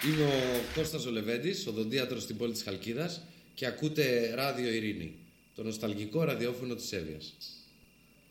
Είμαι ο Κώστας ο Λεβέντης, οδοντίατρος στην πόλη της Χαλκίδας και ακούτε Ράδιο Ειρήνη, το νοσταλγικό ραδιόφωνο της Εύβοιας.